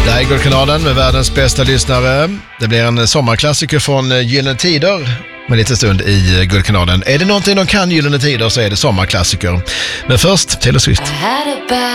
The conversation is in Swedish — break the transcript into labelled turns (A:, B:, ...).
A: Det här är Guldkanalen med världens bästa lyssnare. Det blir en sommarklassiker från Gyllene Tider med lite stund i Guldkanalen. Är det någonting de kan Gyllene Tider så är det sommarklassiker. Men först Taylor Swift.